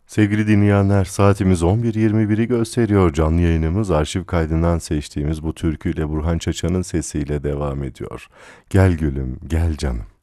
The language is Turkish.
Sevgili dinleyenler, saatimiz 11.21'i gösteriyor. Canlı yayınımız arşiv kaydından seçtiğimiz bu türküyle Burhan Çaçan'ın sesiyle devam ediyor. Gel gülüm, gel canım.